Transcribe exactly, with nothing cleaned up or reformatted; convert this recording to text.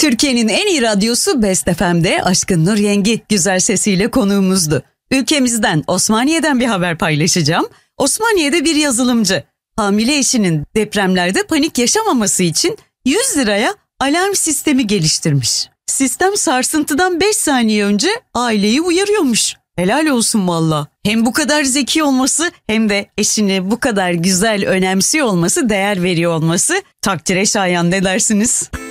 Türkiye'nin en iyi radyosu Best F M'de Aşkın Nur Yengi güzel sesiyle konuğumuzdu. Ülkemizden, Osmaniye'den bir haber paylaşacağım. Osmaniye'de bir yazılımcı hamile eşinin depremlerde panik yaşamaması için yüz liraya alarm sistemi geliştirmiş. Sistem sarsıntıdan beş saniye önce aileyi uyarıyormuş. Helal olsun valla. Hem bu kadar zeki olması hem de eşini bu kadar güzel önemsiyor olması, değer veriyor olması takdire şayan, ne dersiniz?